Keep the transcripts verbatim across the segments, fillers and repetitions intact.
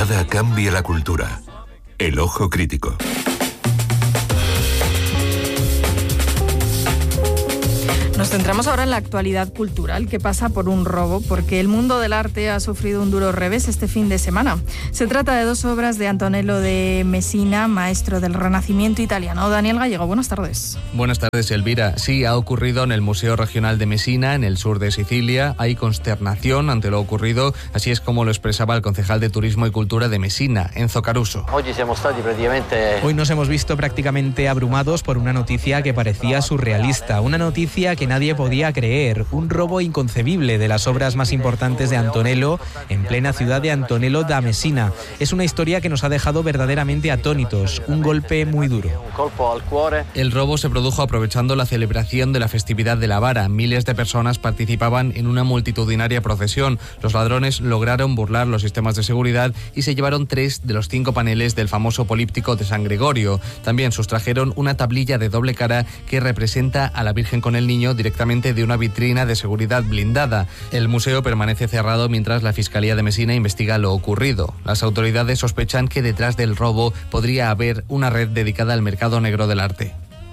mirada cambia la cultura. El ojo crítico. Nos centramos ahora en la actualidad cultural que pasa por un robo, porque el mundo del arte ha sufrido un duro revés este fin de semana. Se trata de dos obras de Antonello de Messina, maestro del Renacimiento italiano. Daniel Gallego, buenas tardes. Buenas tardes, Elvira. Sí, ha ocurrido en el Museo Regional de Messina, en el sur de Sicilia. Hay consternación ante lo ocurrido, así es como lo expresaba el concejal de Turismo y Cultura de Messina, Enzo Caruso. Hoy nos hemos visto prácticamente abrumados por una noticia que parecía surrealista, una noticia que nadie podía creer, un robo inconcebible de las obras más importantes de Antonello en plena ciudad de Antonello da Messina. Es una historia que nos ha dejado verdaderamente atónitos, un golpe muy duro. El robo se produjo aprovechando la celebración de la festividad de la vara. Miles de personas participaban en una multitudinaria procesión. Los ladrones lograron burlar los sistemas de seguridad y se llevaron tres de los cinco paneles del famoso políptico de San Gregorio. También sustrajeron una tablilla de doble cara que representa a la Virgen con el Niño directamente de una vitrina de seguridad blindada. El museo permanece cerrado mientras la Fiscalía de Messina investiga lo ocurrido. Las autoridades sospechan que detrás del robo podría haber una red dedicada al mercado negro del arte.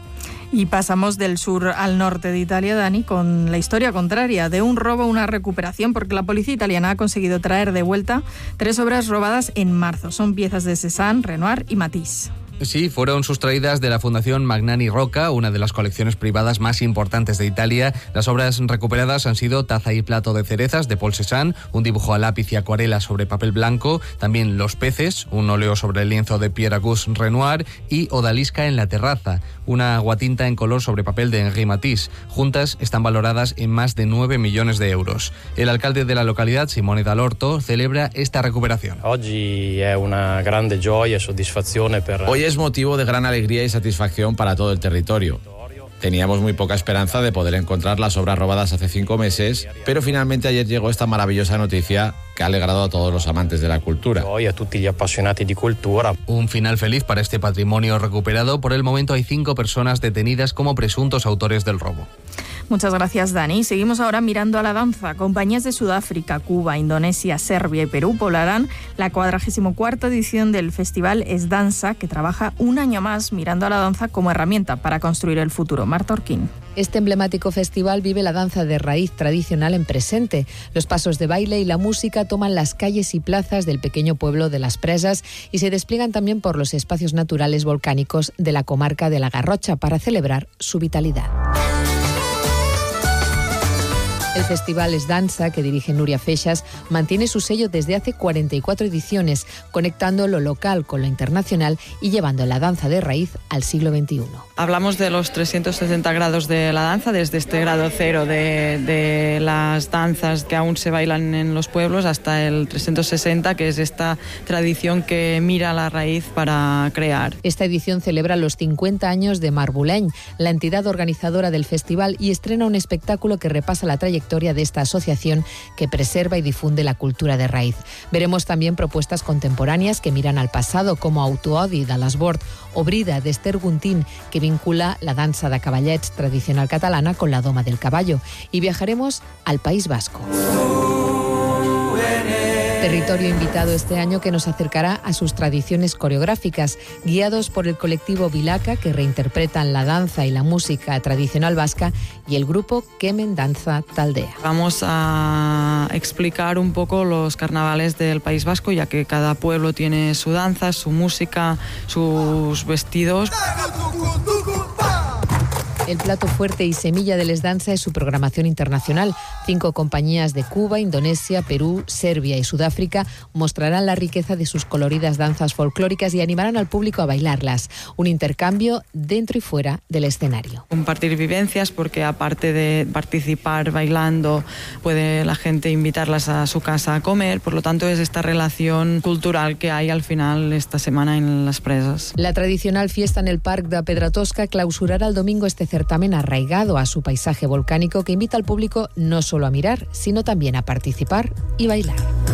Y pasamos del sur al norte de Italia, Dani, con la historia contraria, de un robo a una recuperación, porque la policía italiana ha conseguido traer de vuelta tres obras robadas en marzo. Son piezas de Cézanne, Renoir y Matisse. Sí, fueron sustraídas de la Fundación Magnani Rocca, una de las colecciones privadas más importantes de Italia. Las obras recuperadas han sido Taza y plato de cerezas de Paul Cézanne, un dibujo a lápiz y acuarela sobre papel blanco, también Los peces, un óleo sobre el lienzo de Pierre Auguste Renoir y Odalisca en la terraza, una aguatinta en color sobre papel de Henri Matisse. Juntas están valoradas en más de nueve millones de euros. El alcalde de la localidad, Simone Dall'Orto, celebra esta recuperación. Hoy es una grande gioia e soddisfazione per... Hoy es motivo de gran alegría y satisfacción para todo el territorio. Teníamos muy poca esperanza de poder encontrar las obras robadas hace cinco meses, pero finalmente ayer llegó esta maravillosa noticia que ha alegrado a todos los amantes de la cultura. Hoy a tutti gli appassionati di cultura. Un final feliz para este patrimonio recuperado. Por el momento hay cinco personas detenidas como presuntos autores del robo. Muchas gracias, Dani. Seguimos ahora mirando a la danza. Compañías de Sudáfrica, Cuba, Indonesia, Serbia y Perú poblarán la cuadragésima cuarta edición del Festival Es Danza, que trabaja un año más mirando a la danza como herramienta para construir el futuro. Marta Orquín. Este emblemático festival vive la danza de raíz tradicional en presente. Los pasos de baile y la música toman las calles y plazas del pequeño pueblo de Las Presas y se despliegan también por los espacios naturales volcánicos de la comarca de la Garrocha para celebrar su vitalidad. El Festival Es Danza, que dirige Nuria Feixas, mantiene su sello desde hace cuarenta y cuatro ediciones, conectando lo local con lo internacional y llevando la danza de raíz al siglo veintiuno. Hablamos de los trescientos sesenta grados de la danza, desde este grado cero de, de las danzas que aún se bailan en los pueblos hasta el trescientos sesenta, que es esta tradición que mira la raíz para crear. Esta edición celebra los cincuenta años de Marbuleny, la entidad organizadora del festival, y estrena un espectáculo que repasa la trayectoria de esta asociación que preserva y difunde la cultura de raíz. Veremos también propuestas contemporáneas que miran al pasado, como Autoodi de l'Asbord o Brida de Esther Guntín, que vincula la dansa de cavallets tradicional catalana con la doma del caballo. Y viajaremos al País Vasco. Territorio invitado este año que nos acercará a sus tradiciones coreográficas, guiados por el colectivo Vilaca, que reinterpretan la danza y la música tradicional vasca, y el grupo Kemen Danza Taldea. Vamos a explicar un poco los carnavales del País Vasco, ya que cada pueblo tiene su danza, su música, sus vestidos. El plato fuerte y semilla de Les Danza es su programación internacional. Cinco compañías de Cuba, Indonesia, Perú, Serbia y Sudáfrica mostrarán la riqueza de sus coloridas danzas folclóricas y animarán al público a bailarlas. Un intercambio dentro y fuera del escenario. Compartir vivencias, porque aparte de participar bailando, puede la gente invitarlas a su casa a comer. Por lo tanto, es esta relación cultural que hay al final esta semana en Las Presas. La tradicional fiesta en el Parc de Pedratosca clausurará el domingo este certamen arraigado a su paisaje volcánico, que invita al público no solo a mirar, sino también a participar y bailar.